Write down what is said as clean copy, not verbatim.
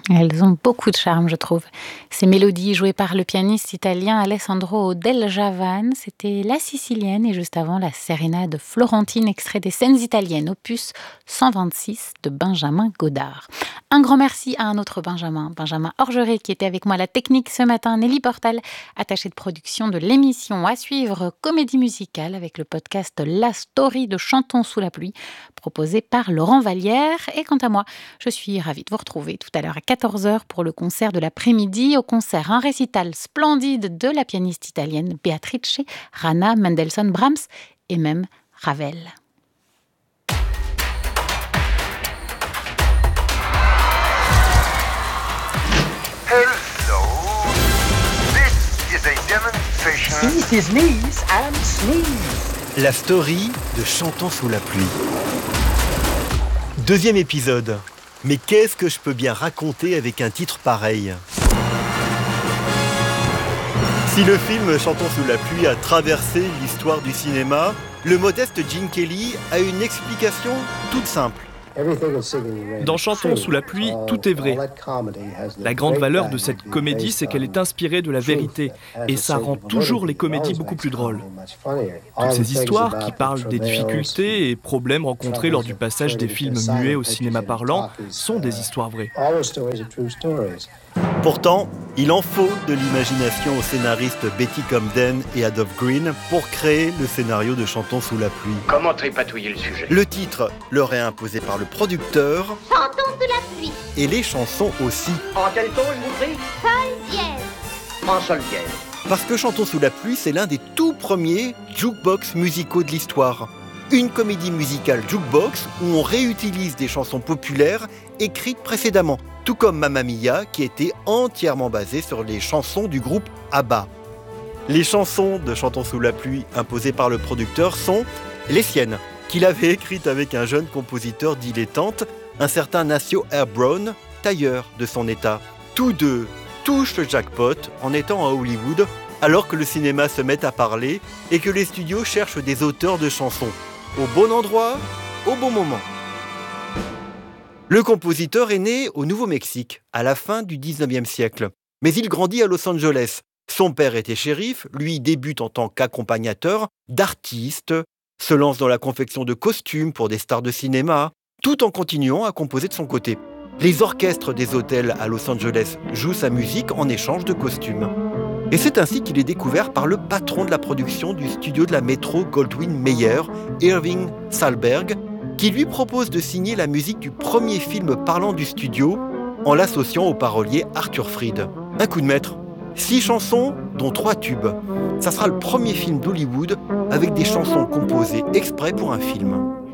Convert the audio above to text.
Elles ont beaucoup de charme, je trouve. Ces mélodies jouées par le pianiste italien Alessandro Del Javan, c'était La Sicilienne et juste avant la Sérénade florentine, extrait des Scènes italiennes, opus 126 de Benjamin Godard. Un grand merci à un autre Benjamin Orgeret, qui était avec moi à la technique ce matin, Nelly Portal, attachée de production de l'émission. À suivre, comédie musicale avec le podcast La Story de Chantons sous la pluie, proposé par Laurent Vallière. Et quant à moi, je suis ravie de vous retrouver tout à l'heure à 14h pour le concert de l'après-midi. Au concert, un récital splendide de la pianiste italienne Beatrice Rana, Mendelssohn, Brahms et même Ravel. Hello, this is a demonstration. Eat his knees and sneeze. La story de Chantons sous la pluie. Deuxième épisode. Mais qu'est-ce que je peux bien raconter avec un titre pareil ? Si le film Chantons sous la pluie a traversé l'histoire du cinéma, le modeste Gene Kelly a une explication toute simple. Dans Chantons sous la pluie, tout est vrai. La grande valeur de cette comédie, c'est qu'elle est inspirée de la vérité, et ça rend toujours les comédies beaucoup plus drôles. Toutes ces histoires qui parlent des difficultés et problèmes rencontrés lors du passage des films muets au cinéma parlant sont des histoires vraies. Pourtant, il en faut de l'imagination aux scénaristes Betty Comden et Adolph Green pour créer le scénario de Chantons sous la pluie. Comment tripatouiller le sujet? Le titre leur est imposé par le producteur. Chantons sous la pluie. Et les chansons aussi. En quel ton, je vous prie? Sol dièse. En sol dièse. Parce que Chantons sous la pluie, c'est l'un des tout premiers jukebox musicaux de l'histoire. Une comédie musicale jukebox où on réutilise des chansons populaires écrites précédemment, tout comme Mamma Mia qui était entièrement basée sur les chansons du groupe ABBA. Les chansons de Chantons sous la pluie imposées par le producteur sont les siennes, qu'il avait écrites avec un jeune compositeur dilettante, un certain Nacio Brown, tailleur de son état. Tous deux touchent le jackpot en étant à Hollywood, alors que le cinéma se met à parler et que les studios cherchent des auteurs de chansons. Au bon endroit, au bon moment. Le compositeur est né au Nouveau-Mexique, à la fin du 19e siècle. Mais il grandit à Los Angeles. Son père était shérif, lui débute en tant qu'accompagnateur d'artistes, se lance dans la confection de costumes pour des stars de cinéma, tout en continuant à composer de son côté. Les orchestres des hôtels à Los Angeles jouent sa musique en échange de costumes. Et c'est ainsi qu'il est découvert par le patron de la production du studio de la Metro Goldwyn Mayer, Irving Thalberg, qui lui propose de signer la musique du premier film parlant du studio en l'associant au parolier Arthur Freed. Un coup de maître. 6 chansons, dont 3 tubes. Ça sera le premier film d'Hollywood avec des chansons composées exprès pour un film.